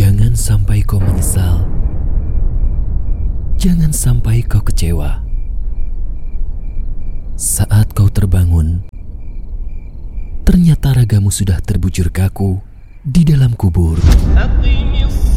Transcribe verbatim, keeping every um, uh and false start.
Jangan sampai kau menyesal. Jangan sampai kau kecewa. Saat kau terbangun, ternyata ragamu sudah terbujur kaku di dalam kubur.